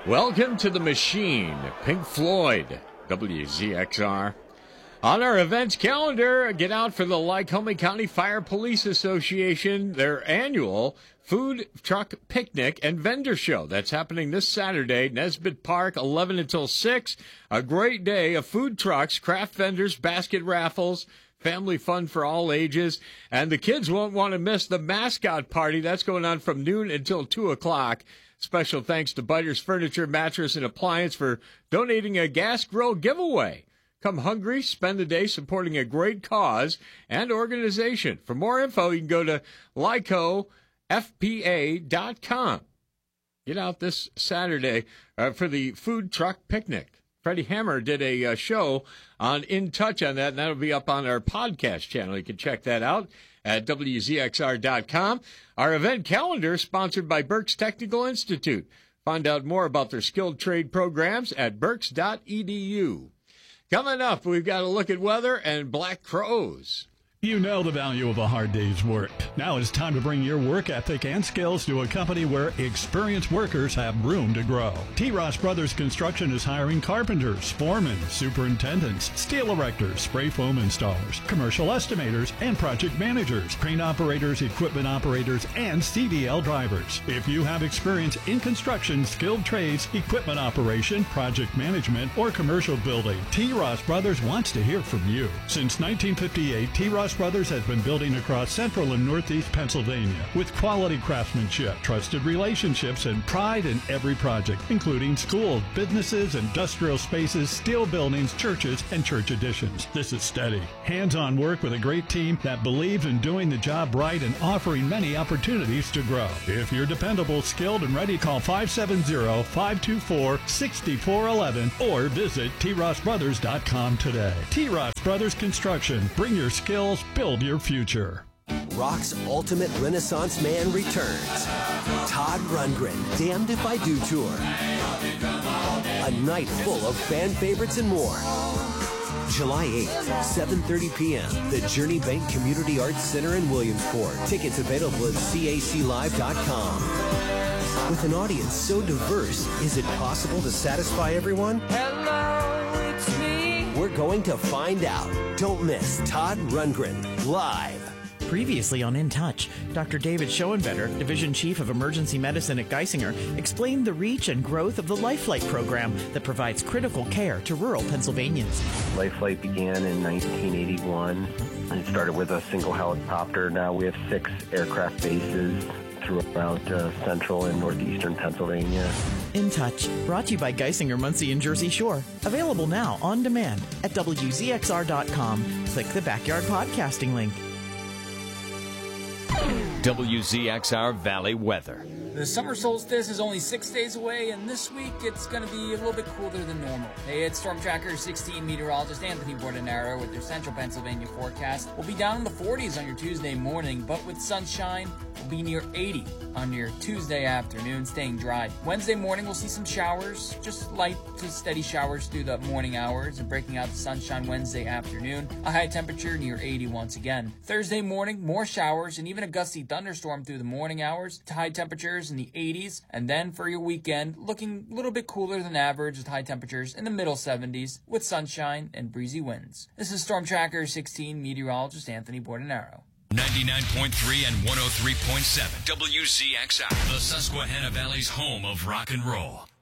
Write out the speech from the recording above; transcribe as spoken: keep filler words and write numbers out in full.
Welcome to the Machine, Pink Floyd, W Z X R. On our events calendar, get out for the Lycoming County Fire Police Association, their annual food truck picnic and vendor show. That's happening this Saturday, Nesbitt Park, eleven until six. A great day of food trucks, craft vendors, basket raffles, family fun for all ages. And the kids won't want to miss the mascot party. That's going on from noon until two o'clock. Special thanks to Biters Furniture, Mattress, and Appliance for donating a gas grill giveaway. Come hungry, spend the day supporting a great cause and organization. For more info, you can go to lyco f p a dot com. Get out this Saturday uh, for the food truck picnic. Freddie Hammer did a uh, show on In Touch on that, and that'll be up on our podcast channel. You can check that out at w z x r dot com. Our event calendar is sponsored by Berks Technical Institute. Find out more about their skilled trade programs at berks dot e d u. Coming up, we've got a look at weather and black crows. You know the value of a hard day's work. Now it's time to bring your work ethic and skills to a company where experienced workers have room to grow. T. Ross Brothers Construction is hiring carpenters, foremen, superintendents, steel erectors, spray foam installers, commercial estimators, and project managers, crane operators, equipment operators, and C D L drivers. If you have experience in construction, skilled trades, equipment operation, project management, or commercial building, T. Ross Brothers wants to hear from you. Since nineteen fifty-eight, T. Ross Brothers has been building across central and northeast Pennsylvania with quality craftsmanship, trusted relationships, and pride in every project, including schools, businesses, industrial spaces, steel buildings, churches, and church additions. This is steady, hands-on work with a great team that believes in doing the job right and offering many opportunities to grow. If you're dependable, skilled, and ready, call five seven zero, five two four, six four one one or visit t ross brothers dot com today. T. Ross Brothers Construction. Bring your skills, build your future. Rock's ultimate Renaissance man returns. Todd Rundgren, Damned If I Do Tour. A night full of fan favorites and more. July eighth, seven thirty p.m., the Journey Bank Community Arts Center in Williamsport. Tickets available at c a c live dot com. With an audience so diverse, is it possible to satisfy everyone? Hello, it's me. We're going to find out. Don't miss Todd Rundgren live. Previously on In Touch, Doctor David Schoenvetter, Division Chief of Emergency Medicine at Geisinger, explained the reach and growth of the LifeFlight program that provides critical care to rural Pennsylvanians. LifeFlight began in nineteen eighty-one. It started with a single helicopter. Now we have six aircraft bases throughout uh, central and northeastern Pennsylvania. In Touch, brought to you by Geisinger, Muncie, and Jersey Shore. Available now on demand at w z x r dot com. Click the Backyard Podcasting link. W Z X R Valley weather. The summer solstice is only six days away, and this week it's going to be a little bit cooler than normal. Hey, it's Storm Tracker sixteen meteorologist Anthony Bordenaro with their central Pennsylvania forecast. We'll be down in the forties on your Tuesday morning, but with sunshine, we'll be near eighty on your Tuesday afternoon, staying dry. Wednesday morning, we'll see some showers, just light to steady showers through the morning hours, and breaking out the sunshine Wednesday afternoon. A high temperature near eighty once again. Thursday morning, more showers, and even a gusty thunderstorm through the morning hours to high temperatures in the eighties. And then for your weekend, looking a little bit cooler than average with high temperatures in the middle seventies with sunshine and breezy winds. This is Storm Tracker sixteen meteorologist Anthony Bordenaro. ninety-nine point three and one oh three point seven W Z X R, the Susquehanna Valley's home of rock and roll.